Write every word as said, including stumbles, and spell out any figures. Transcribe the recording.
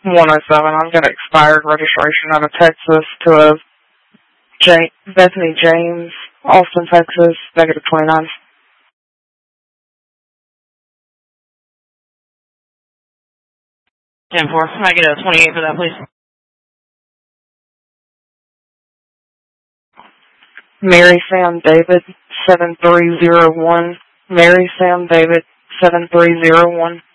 one oh seven. I've got expired registration out of Texas to a J- Bethany James, Austin, Texas, negative twenty-nine. ten four. Can I get a twenty-eight for that, please? Mary Sam David, seven three zero one. Mary Sam David, seven three zero one.